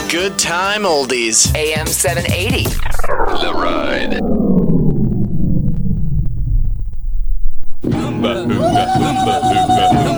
Good time oldies. AM 780. The Ride. Hoomba, hoomba, hoomba, hoomba, hoomba.